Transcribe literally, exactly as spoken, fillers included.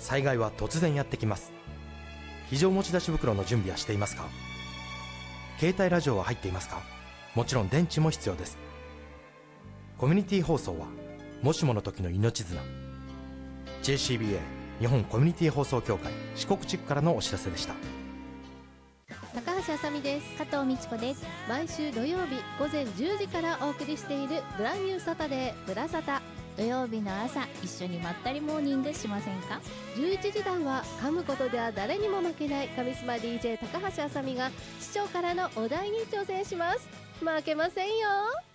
災害は突然やってきます。非常持ち出し袋の準備はしていますか？携帯ラジオは入っていますか？もちろん電池も必要です。コミュニティ放送はもしもの時の命綱。 ジェーシービーエー 日本コミュニティ放送協会四国地区からのお知らせでした。 高橋あさみです。 加藤美智子です。 毎週土曜日午前じゅうじからお送りしているブランニューサタデーブラサタ。 土曜日の朝、一緒にまったりモーニングしませんか？ じゅういちじだんは噛むことでは誰にも負けないカミスマ ディージェー 高橋あさみが視聴からのお題に挑戦します。負けませんよ。